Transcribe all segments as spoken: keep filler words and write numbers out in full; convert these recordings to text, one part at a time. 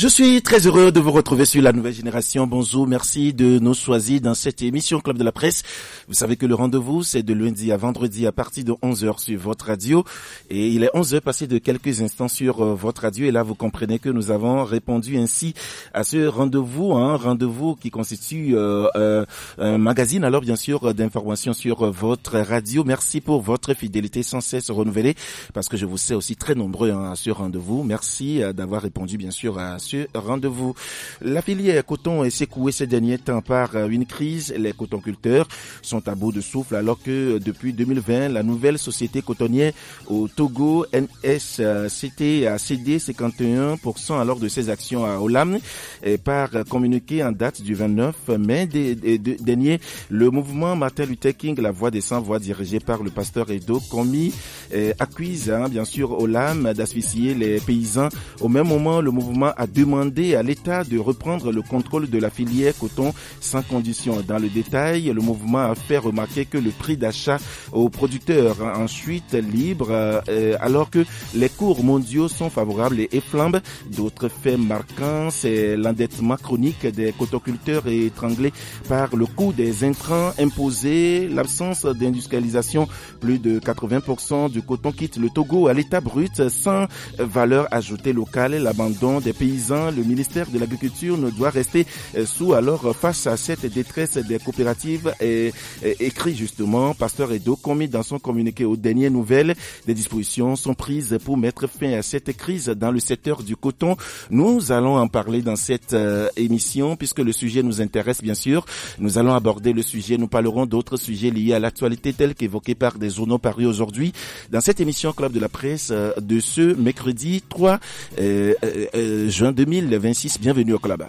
Je suis très heureux de vous retrouver sur la nouvelle génération. Bonjour, merci de nous choisir dans cette émission Club de la Presse. Vous savez que le rendez-vous, c'est de lundi à vendredi à partir de onze heures sur votre radio. Et il est onze heures passé de quelques instants sur euh, votre radio. Et là, vous comprenez que nous avons répondu ainsi à ce rendez-vous, un hein, rendez-vous qui constitue euh, euh, un magazine, alors bien sûr, d'informations sur euh, votre radio. Merci pour votre fidélité sans cesse renouvelée, parce que je vous sais aussi très nombreux hein, à ce rendez-vous. Merci euh, d'avoir répondu, bien sûr, à ce rendez-vous. La filière coton est secouée ces derniers temps par une crise. Les cotonculteurs sont à bout de souffle alors que depuis deux mille vingt, la nouvelle société cotonnière au Togo, N S C T, a cédé cinquante et un pour cent alors de ses actions à Olam. Et par communiqué en date du vingt-neuf mai dernier, le mouvement Martin Luther King, la voix des sans-voix dirigé par le pasteur Edo Komi, accuse hein, bien sûr Olam d'asphyxier les paysans. Au même moment, le mouvement a demandé à l'État de reprendre le contrôle de la filière coton sans condition. Dans le détail, le mouvement a fait remarquer que le prix d'achat aux producteurs en chute libre, euh, alors que les cours mondiaux sont favorables et flambent. D'autres faits marquants, c'est l'endettement chronique des cotoculteurs étranglés par le coût des intrants imposés, l'absence d'industrialisation. Plus de quatre-vingts pour cent du coton quitte le Togo à l'état brut sans valeur ajoutée locale, l'abandon des paysans. Le ministère de l'Agriculture ne doit rester sous alors face à cette détresse des coopératives et, et écrit justement Pasteur Edo Komi dans son communiqué aux dernières nouvelles. Des dispositions sont prises pour mettre fin à cette crise dans le secteur du coton. Nous allons en parler dans cette euh, émission puisque le sujet nous intéresse bien sûr. Nous allons aborder le sujet, nous parlerons d'autres sujets liés à l'actualité tels qu'évoqués par des journaux parus aujourd'hui dans cette émission Club de la Presse euh, de ce mercredi trois euh, euh, juin deux mille vingt-six. Bienvenue au club.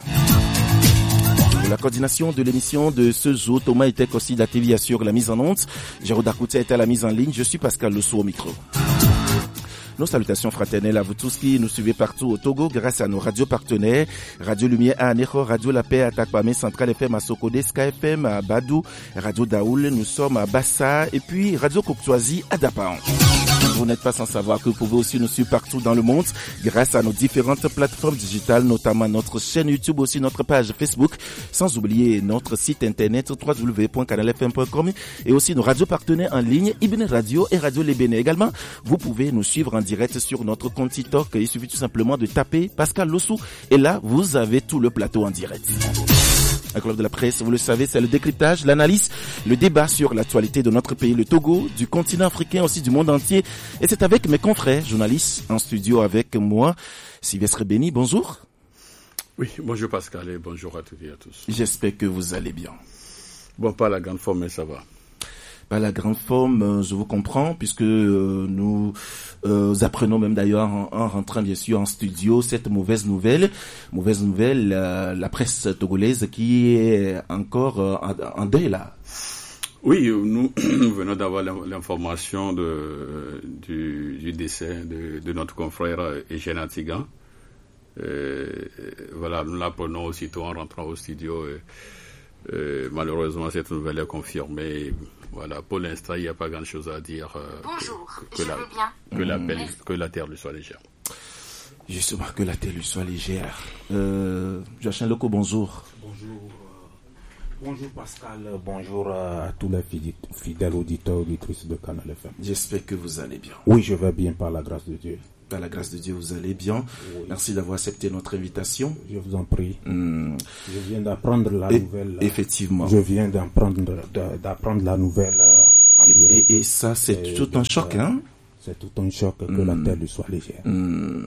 Pour la coordination de l'émission de ce jour, Thomas était aussi la T V assure la mise en onde. Gérald Darkoutia était à la mise en ligne. Je suis Pascal Losso au micro. Nos salutations fraternelles à vous tous qui nous suivez partout au Togo grâce à nos radios partenaires. Radio Lumière à Anéro, Radio La Paix à Takpamé, Central F M à Sokode, Sky F M à Badou, Radio Daoul, nous sommes à Bassa et puis Radio Coctoisie à Dapaon. Vous n'êtes pas sans savoir que vous pouvez aussi nous suivre partout dans le monde grâce à nos différentes plateformes digitales, notamment notre chaîne YouTube, aussi notre page Facebook, sans oublier notre site internet w w w point canal f m point com et aussi nos radios partenaires en ligne, Ibn Radio et Radio Lebene. Également, vous pouvez nous suivre en direct sur notre compte TikTok. Il suffit tout simplement de taper Pascal Lossou et là, vous avez tout le plateau en direct. Un club de la presse, vous le savez, c'est le décryptage, l'analyse, le débat sur l'actualité de notre pays, le Togo, du continent africain, aussi du monde entier. Et c'est avec mes confrères journalistes en studio avec moi, Sylvestre Béni. Bonjour. Oui, bonjour Pascal et bonjour à toutes et à tous. J'espère que vous allez bien. Bon, pas la grande forme, mais ça va. Pas la grande forme, je vous comprends, puisque euh, nous euh, apprenons même d'ailleurs en, en rentrant bien sûr en studio cette mauvaise nouvelle. Mauvaise nouvelle, euh, la presse togolaise qui est encore euh, en, en deuil là. Oui, nous, nous venons d'avoir l'information de, du, du décès de, de notre confrère Eugène Atigan. Euh, voilà, nous l'apprenons aussitôt en rentrant au studio. Et, Euh, malheureusement, cette nouvelle est confirmée. Voilà, pour l'instant, il n'y a pas grand-chose à dire. Euh, Bonjour, que, que, je la, veux bien. que, la pelle, que la terre lui soit légère. Justement, que la terre lui soit légère. Euh, Joachim Loco, bonjour. Bonjour. Euh, bonjour Pascal, bonjour à tous les fidèles auditeurs, auditrices de Canal F M. J'espère que vous allez bien. Oui, je vais bien par la grâce de Dieu. Par la grâce de Dieu, vous allez bien. Oui. Merci d'avoir accepté notre invitation. Je vous en prie. Mmh. Je viens d'apprendre la et, nouvelle. Effectivement. Je viens d'apprendre, d'apprendre la nouvelle en direct. Et, et, et ça, c'est et tout un choc, hein? C'est tout un choc, que mmh. la terre lui soit légère. Mmh.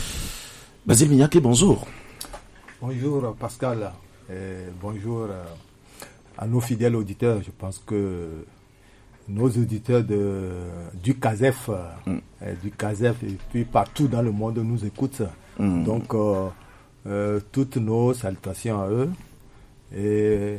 Basile Mignake, bonjour. Bonjour Pascal. Et bonjour à nos fidèles auditeurs. Je pense que nos auditeurs de, du CASEF, mm. euh, du CASEF et puis partout dans le monde nous écoutent. Mm. Donc, euh, euh, toutes nos salutations à eux et euh,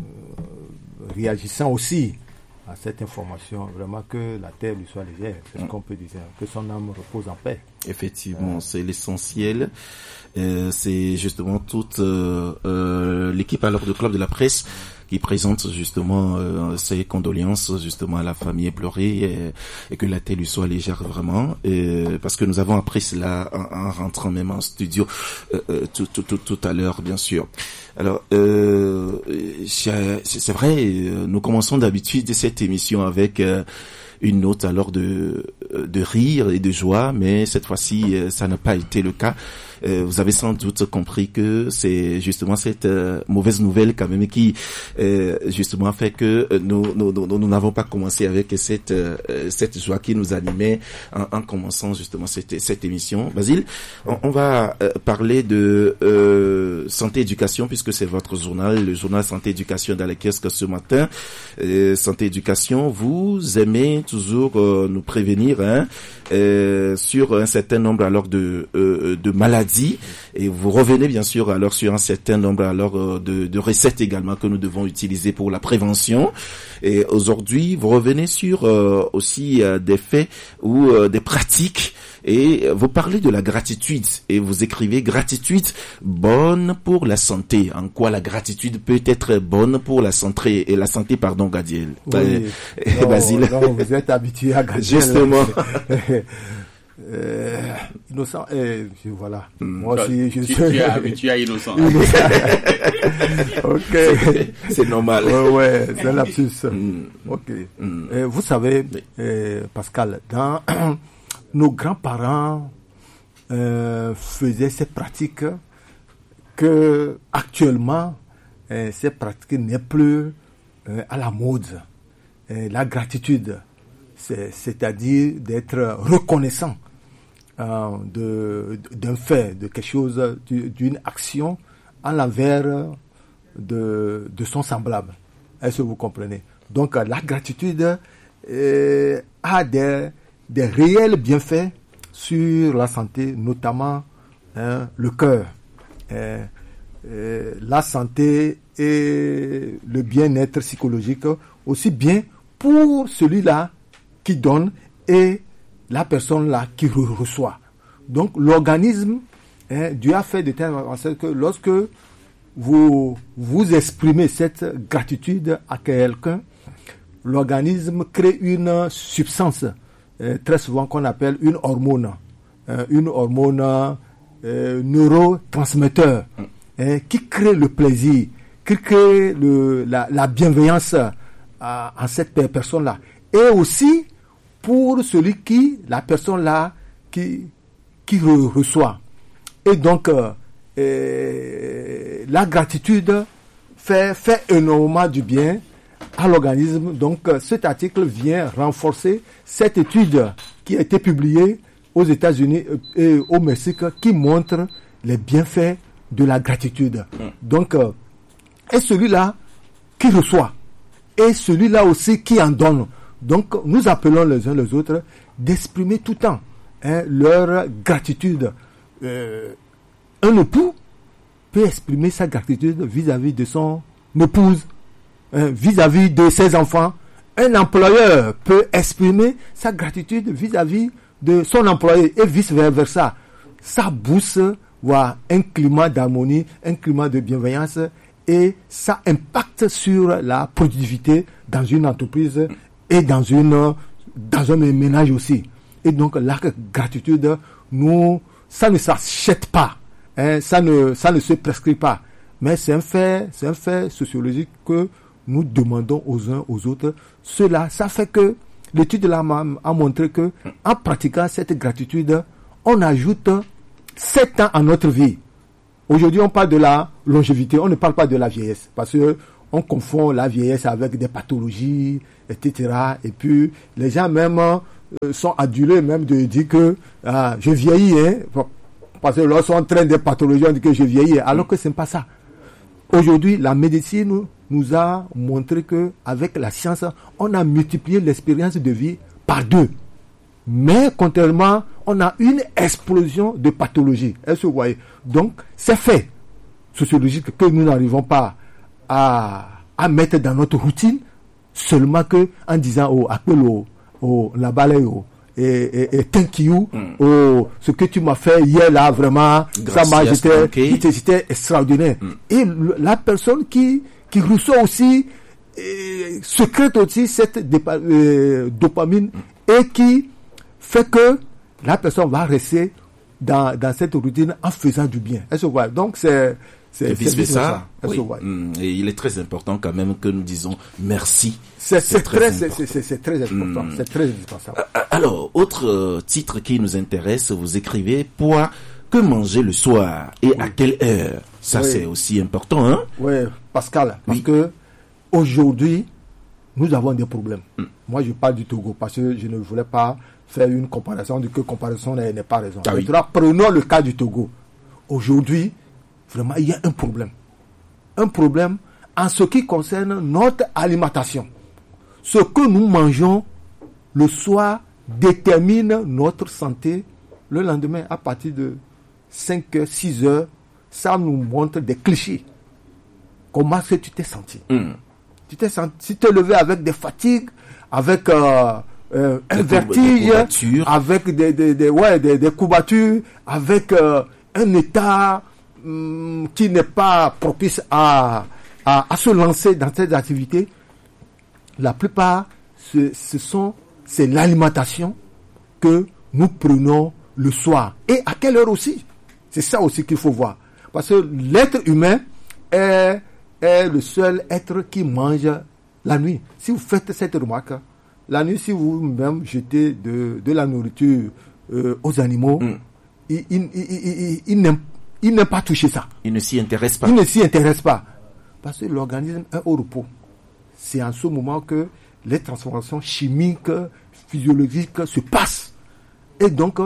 réagissant aussi à cette information, vraiment que la terre lui soit légère, c'est mm. ce qu'on peut dire, que son âme repose en paix. Effectivement, euh, c'est l'essentiel. Euh, c'est justement toute euh, euh, l'équipe alors de Club de la Presse qui présente justement euh, ses condoléances justement à la famille éplorée et, et que la tête lui soit légère vraiment. Et, parce que nous avons appris cela en, en rentrant même en studio euh, tout, tout, tout, tout à l'heure, bien sûr. Alors, euh, c'est, c'est vrai, nous commençons d'habitude cette émission avec euh, une note alors de de rire et de joie, mais cette fois-ci, ça n'a pas été le cas. Euh, vous avez sans doute compris que c'est justement cette euh, mauvaise nouvelle quand même qui euh, justement fait que nous nous nous, nous n'avons pas commencé avec cette euh, cette joie qui nous animait en, en commençant justement cette cette émission. Basile, on, on va euh, parler de euh, santé éducation puisque c'est votre journal, le journal santé éducation dans les kiosques ce matin. Euh, santé éducation, vous aimez toujours euh, nous prévenir hein, euh, sur un certain nombre alors de euh, de maladies. Et vous revenez bien sûr alors sur un certain nombre alors de, de recettes également que nous devons utiliser pour la prévention. Et aujourd'hui, vous revenez sur euh, aussi euh, des faits ou euh, des pratiques. Et vous parlez de la gratitude et vous écrivez gratitude bonne pour la santé. En quoi la gratitude peut être bonne pour la santé et la santé pardon Gadiel. Oui. Euh, non, Basile. Non, vous êtes habitué à Gadiel. Justement. Euh, innocent, euh, voilà. Mmh. Moi aussi, je tu, suis. Tu es habitué à innocent. Ok. C'est, c'est normal. Ouais, ouais, c'est un lapsus. Mmh. Ok. Mmh. Euh, vous savez, euh, Pascal, dans nos grands-parents euh, faisaient ces pratiques que actuellement, euh, ces pratiques n'est plus euh, à la mode. Euh, la gratitude, c'est, c'est-à-dire d'être reconnaissant euh, de, d'un fait, de quelque chose, d'une action en l'envers de, de son semblable. Est-ce que vous comprenez? Donc la gratitude euh, a des, des réels bienfaits sur la santé, notamment hein, le cœur, euh, euh, la santé et le bien-être psychologique, aussi bien pour celui-là qui donne et la personne là qui re- reçoit. Donc l'organisme, hein, Dieu a fait de telle façon que lorsque vous vous exprimez cette gratitude à quelqu'un, l'organisme crée une substance euh, très souvent qu'on appelle une hormone, euh, une hormone euh, neurotransmetteur hein, qui crée le plaisir, qui crée le, la, la bienveillance à, à cette personne-là. Et aussi pour celui qui, la personne là, qui, qui re- reçoit. Et donc, euh, euh, la gratitude fait, fait énormément du bien à l'organisme. Donc, euh, cet article vient renforcer cette étude qui a été publiée aux États-Unis et au Mexique qui montre les bienfaits de la gratitude. Donc, euh, et celui-là qui reçoit, et celui-là aussi qui en donne. Donc, nous appelons les uns les autres d'exprimer tout le temps hein, leur gratitude. Euh, un époux peut exprimer sa gratitude vis-à-vis de son épouse, hein, vis-à-vis de ses enfants. Un employeur peut exprimer sa gratitude vis-à-vis de son employé et vice-versa. Ça booste voilà, un climat d'harmonie, un climat de bienveillance et ça impacte sur la productivité dans une entreprise et dans une dans un ménage aussi. Et donc la gratitude, nous, ça ne s'achète pas, hein, ça ne ça ne se prescrit pas, mais c'est un fait, c'est un fait sociologique que nous demandons aux uns aux autres. Cela, ça fait que l'étude là a montré que en pratiquant cette gratitude, on ajoute sept ans à notre vie. Aujourd'hui, on parle de la longévité, on ne parle pas de la vieillesse, parce que on confond la vieillesse avec des pathologies, et cetera. Et puis, les gens même euh, sont adulés même de dire que ah, je vieillis, hein, parce que lorsqu'on traîne des pathologies, on dit que je vieillis, alors que ce n'est pas ça. Aujourd'hui, la médecine nous a montré que avec la science, on a multiplié l'expérience de vie par deux. Mais contrairement, on a une explosion de pathologies. Est-ce que vous voyez? Donc, c'est fait sociologique que nous n'arrivons pas à, à mettre dans notre routine, seulement que en disant oh appelle au oh, la balaye oh, et et, et thank you mm. oh ce que tu m'as fait hier là vraiment gracias, ça m'a j'étais, j'étais extraordinaire mm. Et la personne qui qui reçoit aussi, et, sécrète aussi cette dépa, euh, dopamine et qui fait que la personne va rester dans, dans cette routine en faisant du bien. Est-ce que vous voyez? Donc c'est c'est, et vice versa. Oui. Et il est très important quand même que nous disons merci. C'est, c'est, c'est, très, très, c'est, c'est, c'est très important. Mmh. C'est très indispensable. Alors, autre euh, titre qui nous intéresse, vous écrivez « Poids, que manger le soir et oui. à quelle heure ?» Ça, oui. c'est aussi important, hein? Oui, Pascal, parce oui. que aujourd'hui, nous avons des problèmes. Mmh. Moi, je parle du Togo parce que je ne voulais pas faire une comparaison, de que comparaison n'est, n'est pas raison. Ah, oui. Là, prenons le cas du Togo. Aujourd'hui, vraiment, il y a un problème. Un problème en ce qui concerne notre alimentation. Ce que nous mangeons le soir détermine notre santé le lendemain à partir de cinq heures, six heures. Ça nous montre des clichés. Comment est-ce que tu t'es senti? Mm. Tu t'es senti, tu t'es levé avec des fatigues, avec euh, euh, un vertige, avec des, des, des, ouais, des, des courbatures, avec euh, un état hum, qui n'est pas propice à, à, à se lancer dans cette activité. La plupart, ce, ce sont, c'est l'alimentation que nous prenons le soir. Et à quelle heure aussi? C'est ça aussi qu'il faut voir. Parce que l'être humain est, est le seul être qui mange la nuit. Si vous faites cette remarque, la nuit, si vous-même jetez de, de la nourriture euh, aux animaux, mm. ils, ils, ils, ils, ils, n'aiment, ils n'aiment pas toucher ça. Ils ne s'y intéressent pas. Ils ne s'y intéressent pas. Parce que l'organisme est au repos. C'est en ce moment que les transformations chimiques, physiologiques se passent. Et donc,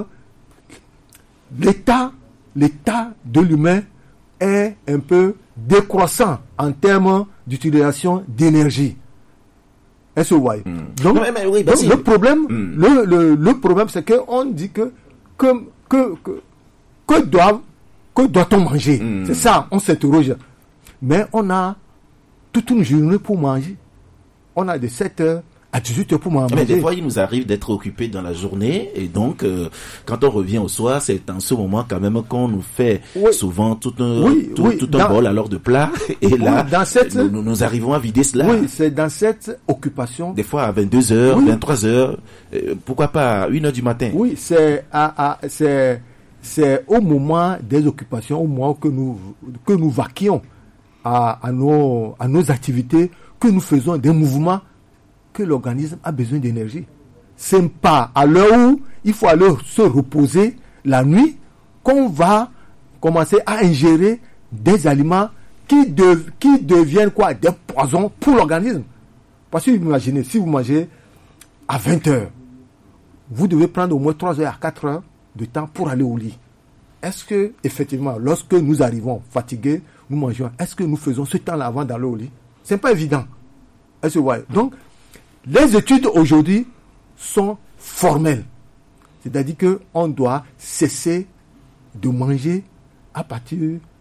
l'état, l'état de l'humain est un peu décroissant en termes d'utilisation d'énergie. Est-ce que vous voyez? Mm. Donc, mais, mais oui, bah donc si. le problème, mm. le, le, le problème, c'est qu'on dit que que que que, que doit que doit-on manger? Mm. C'est ça, on s'interroge. Mais on a toute une journée pour manger. On a de sept heures à dix-huit heures pour manger. Mais des fois, il nous arrive d'être occupés dans la journée. Et donc, euh, quand on revient au soir, c'est en ce moment quand même qu'on nous fait oui. souvent tout un, oui, tout, oui. tout un dans, bol alors de plat. Et oui, là, dans cette, nous, nous arrivons à vider cela. Oui, c'est dans cette occupation. Des fois à vingt-deux heures, oui. vingt-trois heures. Euh, pourquoi pas à une heure du matin? Oui, c'est, à, à, c'est, c'est au moment des occupations, au moment que nous, que nous vaquions à, à, nos, à nos activités, que nous faisons des mouvements, que l'organisme a besoin d'énergie. C'est pas à l'heure où il faut aller se reposer la nuit qu'on va commencer à ingérer des aliments qui, de, qui deviennent quoi? Des poisons pour l'organisme. Parce que imaginez, si vous mangez à vingt heures, vous devez prendre au moins trois heures à quatre heures de temps pour aller au lit. Est-ce que, effectivement, lorsque nous arrivons fatigués, nous mangeons, est-ce que nous faisons ce temps-là avant d'aller au lit? C'est pas évident. Est-ce que vous voyez? Donc, les études aujourd'hui sont formelles. C'est-à-dire qu'on doit cesser de manger à partir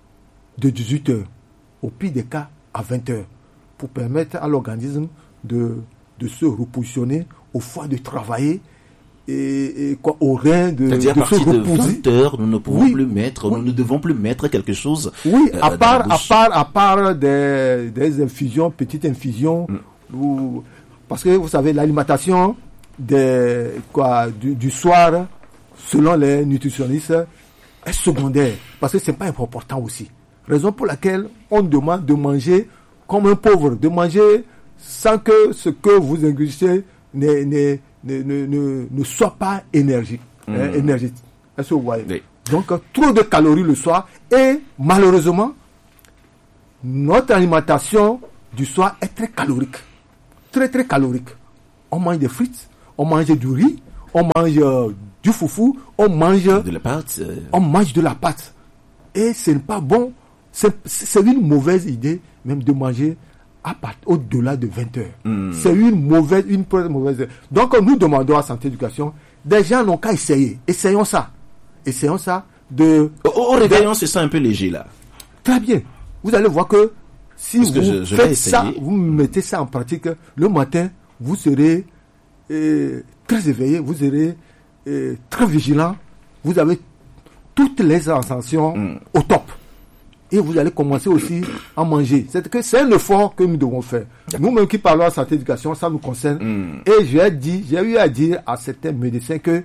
de dix-huit heures, au pire des cas à vingt heures, pour permettre à l'organisme de, de se repositionner, au foie de travailler, et, et quoi, au rein de, C'est-à-dire de à partir se reposer. De vingt heures, nous ne pouvons oui. plus mettre, oui. nous ne devons plus mettre quelque chose. Oui, euh, à part, à part, à part des, des infusions, petites infusions, mm. ou, parce que vous savez, l'alimentation des, quoi, du, du soir, selon les nutritionnistes, est secondaire. Parce que c'est pas important aussi. Raison pour laquelle on demande de manger comme un pauvre, de manger sans que ce que vous ingurgitez ne, ne, ne, ne, ne, ne soit pas énergique, mmh. hein, énergétique. Est-ce que vous voyez? Oui. Donc, trop de calories le soir. Et malheureusement, notre alimentation du soir est très calorique. Très, très calorique. On mange des frites, on mange du riz, on mange euh, du foufou, on mange de la pâte. Euh... On mange de la pâte. Et ce n'est pas bon. C'est, c'est une mauvaise idée même de manger à part, au-delà de vingt heures. Mm. C'est une mauvaise, une mauvaise. Donc nous demandons à Santé Éducation, des gens n'ont qu'à essayer. Essayons ça. Essayons ça de. Au, au réveil, on se sent un peu léger là. Très bien. Vous allez voir que si Parce vous que je, je faites ça, vous mettez ça en pratique, le matin, vous serez euh, très éveillé, vous serez euh, très vigilant, vous avez toutes les sensations mm. au top. et vous allez commencer aussi à manger. C'est que c'est un effort que nous devons faire. Nous-mêmes qui parlons en santé éducation, ça nous concerne. Mm. Et j'ai dit, j'ai eu à dire à certains médecins que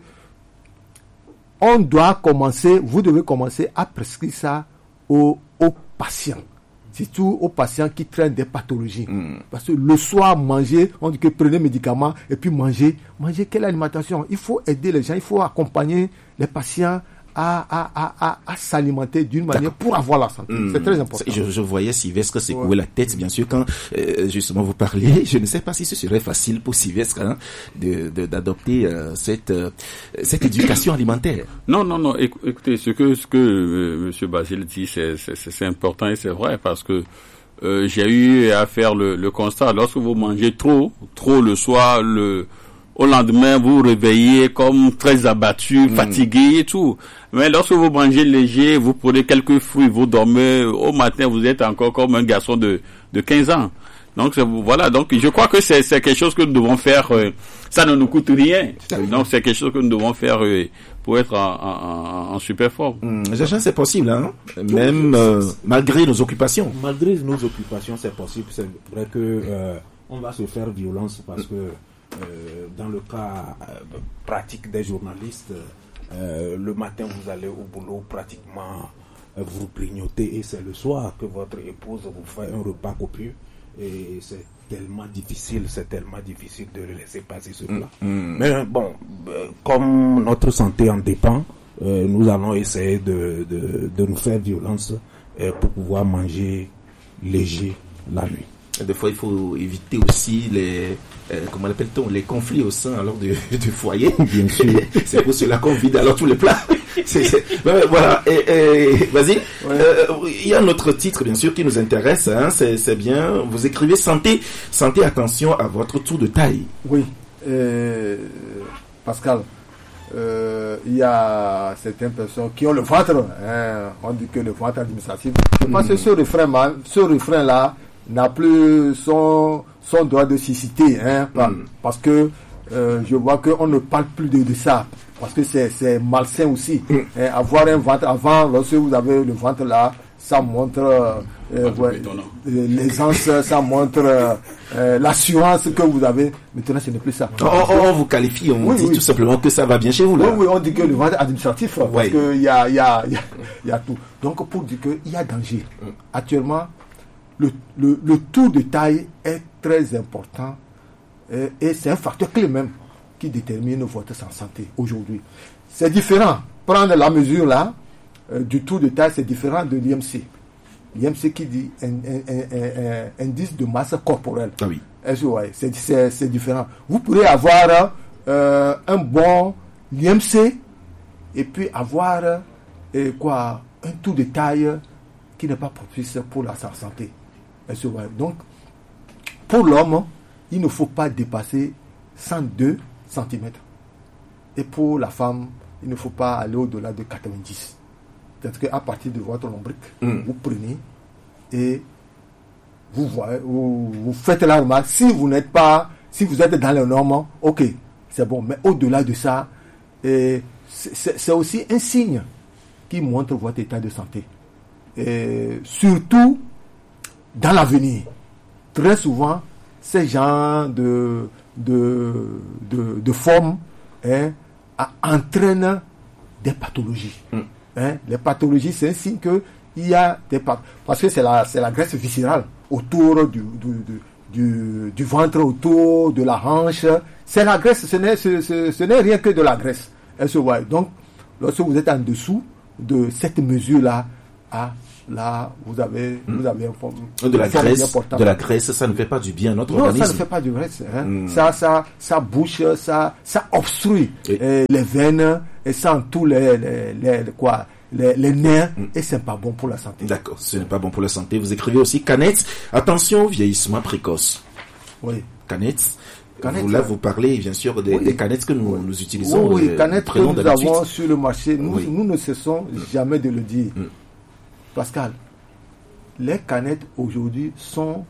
on doit commencer, vous devez commencer à prescrire ça aux, aux patients. Surtout aux patients qui traînent des pathologies. Mm. Parce que le soir, manger, on dit que prenez médicaments et puis manger. Manger quelle alimentation? Il faut aider les gens, il faut accompagner les patients à, à, à, à, à s'alimenter d'une manière D'accord. pour avoir la santé. Mmh. C'est très important. Je, je voyais Sylvestre secouer ouais. la tête, bien sûr, quand euh, justement vous parliez. Je ne sais pas si ce serait facile pour Sylvestre hein, de, de, d'adopter euh, cette, euh, cette éducation alimentaire. Non, non, non. Écoutez, ce que, ce que euh, M. Basile dit, c'est, c'est, c'est important et c'est vrai parce que euh, j'ai eu à faire le, le constat. Lorsque vous mangez trop, trop le soir, le au lendemain, vous vous réveillez comme très abattu, mmh. fatigué et tout. Mais lorsque vous mangez léger, vous prenez quelques fruits, vous dormez, au matin, vous êtes encore comme un garçon de, de quinze ans. Donc, voilà. Donc, je crois que c'est, c'est quelque chose que nous devons faire. Euh, ça ne nous coûte rien. Donc, c'est quelque chose que nous devons faire euh, pour être en, en, en super forme. Mmh. Jean-Jean, c'est possible, hein? Même euh, malgré nos occupations. Malgré nos occupations, c'est possible. C'est vrai que euh, on va se faire violence parce que Euh, dans le cas euh, pratique des journalistes, euh, le matin vous allez au boulot pratiquement, euh, vous grignotez et c'est le soir que votre épouse vous fait un repas copieux et c'est tellement difficile, c'est tellement difficile de le laisser passer ce plat. Mmh. Mais bon, euh, comme notre santé en dépend, euh, nous allons essayer de, de, de nous faire violence euh, pour pouvoir manger léger la nuit. Des fois, il faut éviter aussi les, euh, comment l'appelle-t-on, les conflits au sein alors du, du foyer. Bien sûr. C'est pour cela qu'on vide alors tous les plats. C'est, c'est, ben, voilà. Et, et, vas-y. Ouais. Euh, il y a un autre titre, bien sûr, qui nous intéresse. Hein, c'est, c'est bien. Vous écrivez santé, santé, attention à votre tour de taille. Oui. Euh, Pascal, euh, il y a certaines personnes qui ont le ventre. Hein, on dit que le ventre administratif. Je pense mmh. que ce refrain, ce refrain-là n'a plus son, son droit de cécité, hein, mm. parce que euh, je vois qu'on ne parle plus de, de ça, parce que c'est, c'est malsain aussi. Mm. Hein, avoir un ventre, avant, lorsque vous avez le ventre là, ça montre euh, ouais, l'aisance, ça montre euh, l'assurance que vous avez. Maintenant, ce n'est plus ça. On, on, on vous qualifie, on oui, dit oui. tout simplement que ça va bien chez vous là. Oui, oui, on dit que le ventre administratif, oui. parce qu'il y a, y, a, y, a, y a tout. Donc, pour dire qu'il y a danger. Mm. Actuellement, Le, le, le tour de taille est très important et, et c'est un facteur clé même qui détermine votre santé aujourd'hui. C'est différent. Prendre la mesure là euh, du tour de taille, c'est différent de l'I M C. L'I M C qui dit un, un, un, un indice de masse corporelle. Ah oui. C'est, c'est, c'est différent. Vous pourrez avoir euh, un bon l'I M C et puis avoir euh, quoi, un tour de taille qui n'est pas propice pour la santé. Donc, pour l'homme, il ne faut pas dépasser cent deux centimètres. Et pour la femme, il ne faut pas aller au-delà de quatre-vingt-dix. C'est-à-dire qu'à partir de votre lombric, mm. vous prenez et vous voyez, vous, vous faites la remarque. Si vous n'êtes pas, si vous êtes dans les normes, ok, c'est bon. Mais au-delà de ça, et c'est, c'est aussi un signe qui montre votre état de santé. Et surtout, dans l'avenir, très souvent, ces genres de, de, de, de formes hein, entraînent des pathologies. Mm. Hein. Les pathologies, c'est un signe qu'il y a des pathologies. Parce que c'est la, c'est la graisse viscérale autour du, du, du, du ventre, autour de la hanche. C'est la graisse, ce n'est, ce, ce, ce n'est rien que de la graisse. Elle se voit. Donc, lorsque vous êtes en dessous de cette mesure-là, à là, vous avez, mmh. vous avez un forme, de la graisse, de la graisse, ça ne fait pas du bien à notre non, organisme. Non, ça ne fait pas du graisse. Hein. Mmh. Ça, ça, ça bouche, ça, ça obstrue et... les veines et ça entoure les, les, les, quoi, les, les nerfs mmh. et c'est pas bon pour la santé. D'accord, ce n'est pas bon pour la santé. Vous écrivez aussi Canette. Attention au vieillissement précoce. Oui. Canette. Vous, là, vous parlez bien sûr des, oui. des canettes que nous, oui. nous utilisons. Oui, oui, canettes que nous avons sur le marché. Nous, oui. nous ne cessons mmh. jamais de le dire. Mmh. Pascal, les canettes aujourd'hui sont,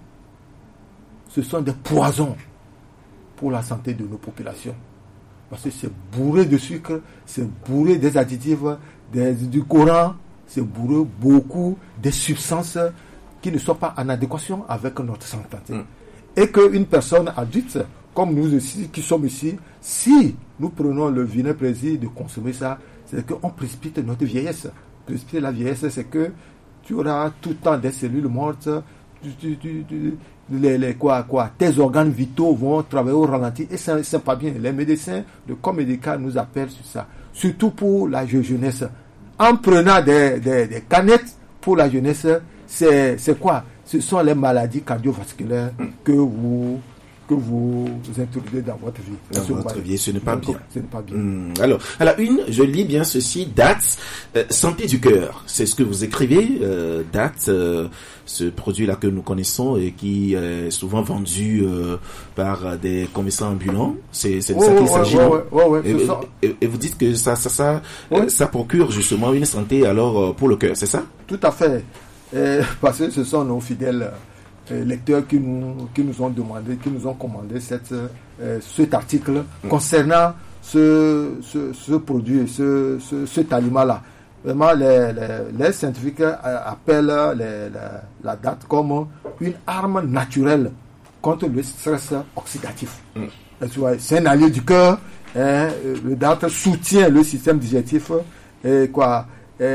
ce sont des poisons pour la santé de nos populations. Parce que c'est bourré de sucre, c'est bourré des additifs, des, du colorant, c'est bourré beaucoup de substances qui ne sont pas en adéquation avec notre santé. Mm. Et qu'une personne adulte, comme nous ici, qui sommes ici, si nous prenons le vinaigre de consommer ça, c'est qu'on précipite notre vieillesse. Précipiter la vieillesse, c'est que tu auras tout le temps des cellules mortes, tu, tu, tu, tu, les, les, quoi, quoi, tes organes vitaux vont travailler au ralenti, et ça, c'est pas bien. Les médecins, le corps médical nous appellent sur ça, surtout pour la jeunesse. En prenant des, des, des canettes pour la jeunesse, c'est, c'est quoi? Ce sont les maladies cardiovasculaires que vous... que vous introduisez dans votre vie. Dans ce votre vie, ce n'est pas bien. Ce n'est pas bien. Mmh. Alors, à la une, je lis bien ceci, D A T S, euh, santé du cœur. C'est ce que vous écrivez, euh, D A T S, euh, ce produit-là que nous connaissons et qui est souvent vendu euh, par des commerçants ambulants. C'est, c'est de oh, ça qu'il ouais, s'agit. Ouais, ouais, ouais, ouais, et, ça. Et, et vous dites que ça, ça, ça, ouais. euh, ça procure justement une santé alors pour le cœur, c'est ça? Tout à fait. Et, parce que ce sont nos fidèles Euh, lecteurs qui nous, qui nous ont demandé, qui nous ont commandé cette, euh, cet article mmh. concernant ce, ce, ce produit, ce, ce, cet aliment-là. Vraiment, les, les, les scientifiques appellent les, la, la D A T comme une arme naturelle contre le stress oxydatif. Mmh. Tu vois, c'est un allié du cœur. Hein, le D A T soutient le système digestif. Et quoi,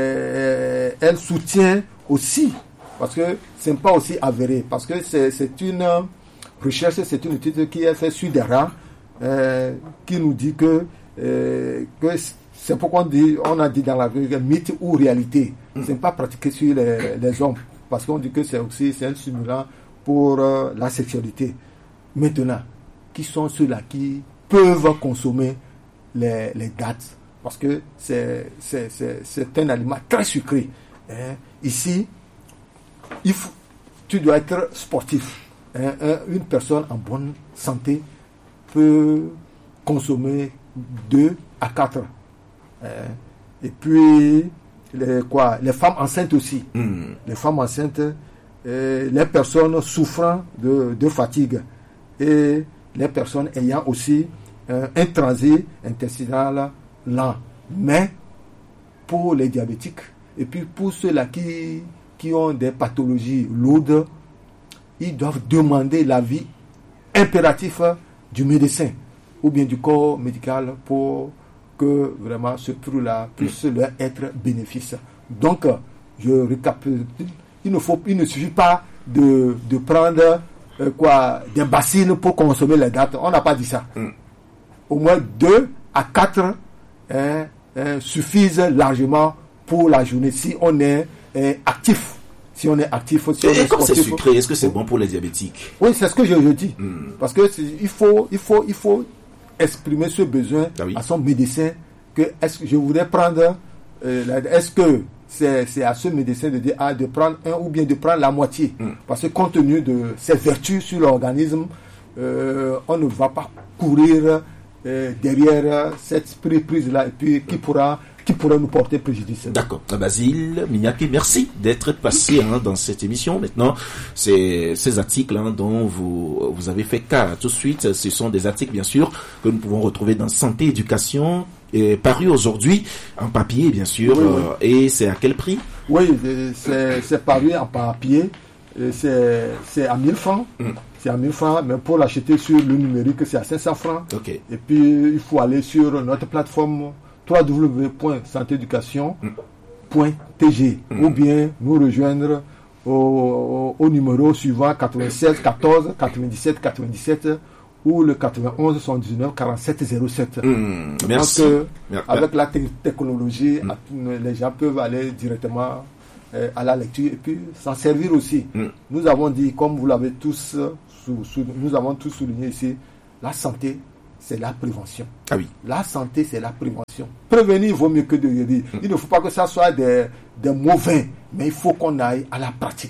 et, elle soutient aussi. Parce que ce n'est pas aussi avéré. Parce que c'est, c'est une recherche, c'est une étude qui est faite sur des rats, euh, qui nous dit que, euh, que c'est pourquoi on, dit, on a dit dans la mythe ou réalité. Mm. Ce n'est pas pratiqué sur les, les hommes. Parce qu'on dit que c'est aussi c'est un stimulant pour euh, la sexualité. Maintenant, qui sont ceux-là qui peuvent consommer les, les D A T S? Parce que c'est, c'est, c'est, c'est un aliment très sucré. Hein. Ici, il faut, tu dois être sportif. Hein, une personne en bonne santé peut consommer deux à quatre. Hein, et puis, les, quoi, les femmes enceintes aussi. Mm. Les femmes enceintes, euh, les personnes souffrant de, de fatigue et les personnes ayant aussi euh, un transit intestinal lent. Mais pour les diabétiques et puis pour ceux-là qui qui ont des pathologies lourdes, ils doivent demander l'avis impératif du médecin ou bien du corps médical pour que vraiment ce produit-là puisse leur être bénéfice. Donc, je récapitule, il ne faut, il ne suffit pas de, de prendre euh, quoi, des bassines pour consommer les dates. On n'a pas dit ça. Mm. Au moins deux à quatre hein, hein, suffisent largement pour la journée si on est est actif. Si on est actif, si on et est quand sportif, c'est sucré, est-ce que c'est bon pour les diabétiques? Oui, c'est ce que je, je dis. Mm. Parce que il faut, il faut, il faut exprimer ce besoin ah oui. à son médecin que est-ce que je voudrais prendre. Euh, la, est-ce que c'est, c'est à ce médecin de dire ah, de prendre un ou bien de prendre la moitié? Mm. Parce que compte tenu de ses vertus sur l'organisme, euh, on ne va pas courir euh, derrière cette prise-là et puis qui pourra qui pourrait nous porter préjudice. D'accord. Basile Mignake, merci d'être passé hein, dans cette émission. Maintenant, c'est ces articles hein, dont vous vous avez fait cas tout de suite. Ce sont des articles, bien sûr, que nous pouvons retrouver dans Santé Éducation, et paru aujourd'hui en papier, bien sûr. Oui, oui. Euh, et c'est à quel prix? Oui, c'est, c'est paru en papier. C'est, c'est à mille francs. Mm. C'est à mille francs, mais pour l'acheter sur le numérique, c'est à cinq cents francs. Okay. Et puis, il faut aller sur notre plateforme w w w point santé éducation point t g mm. ou bien nous rejoindre au, au, au numéro suivant quatre-vingt-seize quatorze quatre-vingt-dix-sept quatre-vingt-dix-sept ou le quatre-vingt-onze soixante-dix-neuf quarante-sept zéro sept. Mm. Merci. Donc, euh, avec la te- technologie, mm. les gens peuvent aller directement euh, à la lecture et puis s'en servir aussi. Mm. Nous avons dit, comme vous l'avez tous, sous, sous, nous avons tous souligné ici, la santé, c'est la prévention. Ah oui. La santé, c'est la prévention. Prévenir vaut mieux que de guérir. Mm. Il ne faut pas que ça soit des, des mots vains, mais il faut qu'on aille à la pratique.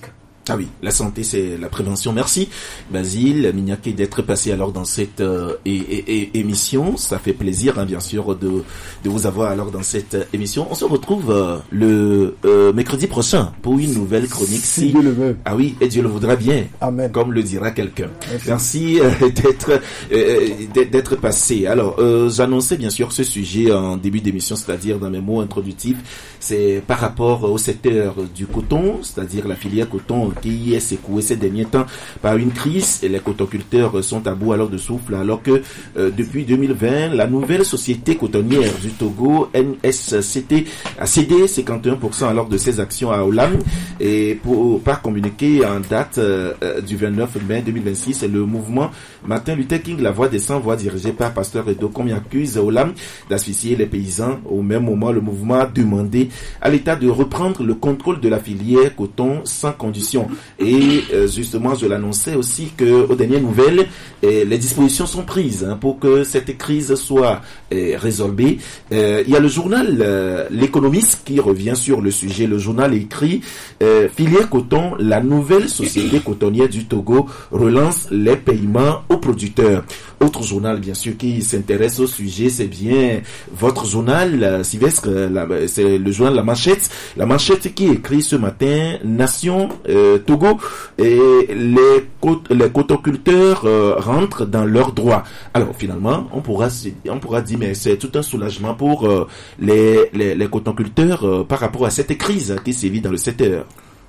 Ah oui, la santé, c'est la prévention. Merci, Basile Mignaké, d'être passé alors dans cette euh, é- é- émission. Ça fait plaisir, hein, bien sûr, de, de vous avoir alors dans cette émission. On se retrouve euh, le euh, mercredi prochain pour une nouvelle chronique. Si Dieu le veut. Ah oui, et Dieu le voudra bien. Amen. Comme le dira quelqu'un. Merci, Merci euh, d'être euh, d'être passé. Alors, euh, j'annonçais bien sûr ce sujet en début d'émission, c'est-à-dire dans mes mots introductifs. C'est par rapport au secteur du coton, c'est-à-dire la filière coton qui est secouée ces derniers temps par une crise et les cotonculteurs sont à bout alors de souffle, alors que euh, depuis deux mille vingt, la nouvelle société cotonnière du Togo, N S C T, a cédé cinquante et un pour cent alors de ses actions à Olam, et pour par communiqué en date euh, du vingt-neuf mai deux mille vingt-six, le mouvement Martin Luther King, la voix des sans-voix, dirigé par Pasteur Edo Komi, accuse Olam d'asphyxier les paysans. Au même moment, le mouvement a demandé à l'État de reprendre le contrôle de la filière coton sans condition. Et euh, justement, je l'annonçais aussi que aux dernières nouvelles, eh, les dispositions sont prises hein, pour que cette crise soit eh, résolvée. Euh, il y a le journal euh, L'Économiste qui revient sur le sujet. Le journal écrit euh, filière coton, la nouvelle société cotonnière du Togo relance les paiements aux producteurs. Autre journal, bien sûr, qui s'intéresse au sujet, c'est bien votre journal, euh, Sylvestre, la, c'est le journal La Manchette. La Manchette qui écrit ce matin, Nation euh, Togo, et les, cot- les cotoculteurs euh, rentrent dans leurs droits. Alors finalement, on pourra, on pourra dire, mais c'est tout un soulagement pour euh, les, les, les cotoculteurs euh, par rapport à cette crise qui sévit dans le secteur.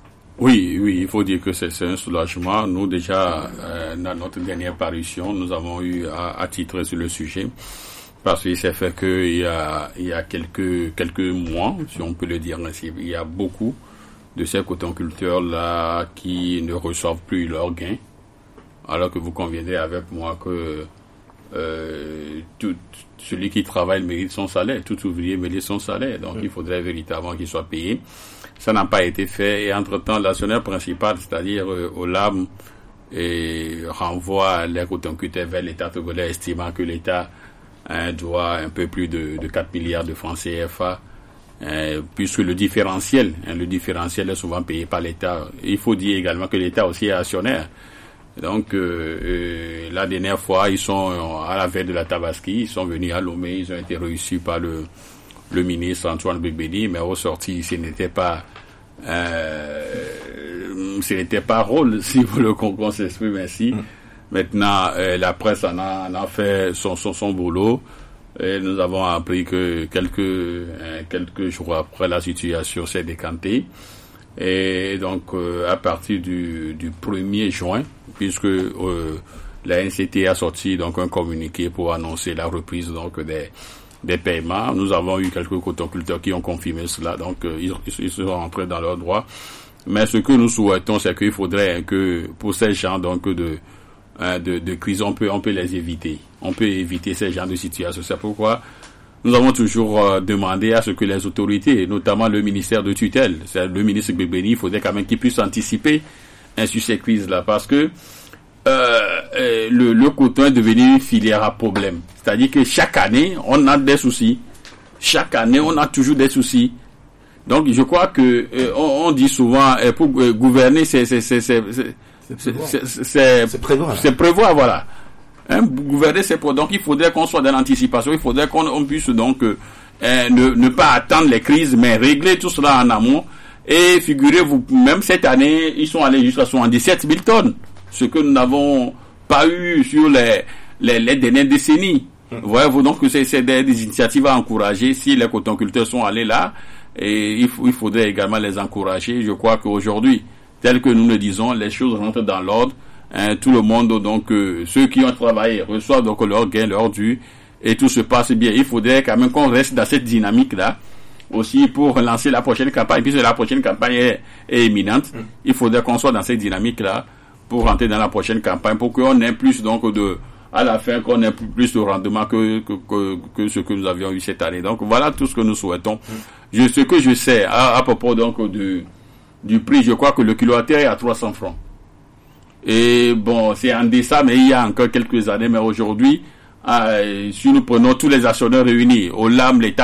Oui, oui, il faut dire que c'est, c'est un soulagement. Nous, déjà, euh, dans notre dernière parution, nous avons eu à, à titrer sur le sujet, parce qu'il s'est fait que il y a, il y a quelques, quelques mois, si on peut le dire ainsi, il y a beaucoup de ces cotonculteurs-là qui ne reçoivent plus leurs gains, alors que vous conviendrez avec moi que euh, tout celui qui travaille mérite son salaire, tout ouvrier mérite son salaire, donc oui. Il faudrait véritablement qu'il soit payé. Ça n'a pas été fait, et entre-temps, l'actionnaire principal, c'est-à-dire euh, Olam, et renvoie les cotonculteurs vers l'État togolais, estimant que l'État hein, doit un peu plus de, de quatre milliards de francs C F A, hein, puisque le différentiel, hein, le différentiel est souvent payé par l'État. Il faut dire également que l'État aussi est actionnaire. Donc, euh, euh, la dernière fois, ils sont à la veille de la Tabaski, ils sont venus à Lomé, ils ont été reçus par le le ministre Antoine Gbegbe, mais au sorti, ce n'était pas, euh, ce n'était pas rôle, si vous le qu'on s'exprime ainsi. Mm. Maintenant, euh, la presse en a, en a fait son, son, son boulot, et nous avons appris que quelques, euh, quelques jours après, la situation s'est décantée. Et donc, euh, à partir du, du premier juin, puisque, euh, la N C T a sorti donc un communiqué pour annoncer la reprise donc des des paiements. Nous avons eu quelques cotonculteurs qui ont confirmé cela, donc euh, ils, ils sont rentrés dans leurs droits. Mais ce que nous souhaitons, c'est qu'il faudrait que pour ces gens donc de hein, de, de crise, on peut on peut les éviter. On peut éviter ces genres de situations. C'est pourquoi nous avons toujours euh, demandé à ce que les autorités, notamment le ministère de tutelle, c'est le ministre Gbegbe, il faudrait quand même qu'il puisse anticiper hein, sur ces crises-là, parce que Euh, euh, le, le coton est devenu une filière à problème. C'est-à-dire que chaque année, on a des soucis. Chaque année, on a toujours des soucis. Donc, je crois que euh, on, on dit souvent, euh, pour euh, gouverner, c'est c'est c'est c'est c'est c'est, c'est, c'est prévoir. C'est prévoir, voilà. Hein, gouverner, c'est pour. Donc, il faudrait qu'on soit dans l'anticipation. Il faudrait qu'on on puisse donc euh, euh, ne ne pas attendre les crises, mais régler tout cela en amont. Et figurez-vous, même cette année, ils sont allés jusqu'à soixante-dix-sept mille tonnes. Ce que nous n'avons pas eu sur les, les, les dernières décennies. Mmh. Voyez-vous donc que c'est, c'est des, des initiatives à encourager. Si les cotonculteurs sont allés là, et il, faut, il faudrait également les encourager. Je crois qu'aujourd'hui, tel que nous le disons, les choses rentrent dans l'ordre. Hein, tout le monde, donc euh, ceux qui ont travaillé reçoivent donc leur gain, leur dû, et tout se passe bien. Il faudrait quand même qu'on reste dans cette dynamique-là, aussi pour lancer la prochaine campagne, puisque la prochaine campagne est, est imminente. Mmh. Il faudrait qu'on soit dans cette dynamique-là, pour rentrer dans la prochaine campagne, pour qu'on ait plus donc de, à la fin, qu'on ait plus de rendement que, que, que, que ce que nous avions eu cette année. Donc voilà tout ce que nous souhaitons. Mm. Je, ce que je sais, à, à propos donc du, du prix, je crois que le kilowattheure est à trois cents francs. Et bon, c'est en deçà, mais il y a encore quelques années, mais aujourd'hui, euh, si nous prenons tous les actionnaires réunis, Olam, l'État,